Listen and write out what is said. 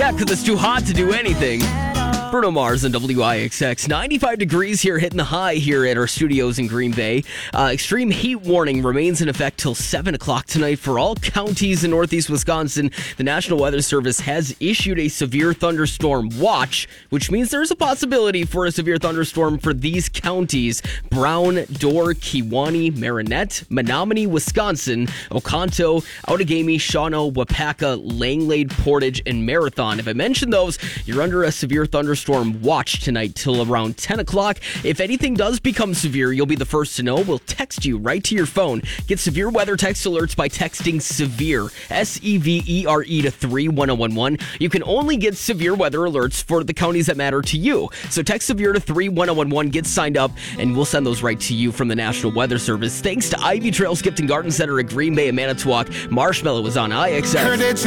Yeah, because it's too hot to do anything. Bruno Mars and WIXX. 95 degrees here, hitting the high here at our studios in Green Bay. Extreme heat warning remains in effect till 7 o'clock tonight for all counties in northeast Wisconsin. The National Weather Service has issued a severe thunderstorm watch, which means there's a possibility for a severe thunderstorm for these counties: Brown, Door, Kewaunee, Marinette, Menominee, Wisconsin, Oconto, Outagamie, Shawano, Wapaka, Langlade, Portage, and Marathon. If I mention those, you're under a severe thunderstorm watch tonight till around 10 o'clock. If anything does become severe, you'll be the first to know. We'll text you right to your phone. Get severe weather text alerts by texting SEVERE, SEVERE to 31011. You can only get severe weather alerts for the counties that matter to you. So text SEVERE to 31011, get signed up, and we'll send those right to you from the National Weather Service. Thanks to Ivy Trails Gift and Garden Center at Green Bay and Manitowoc. Marshmallow is on IXX.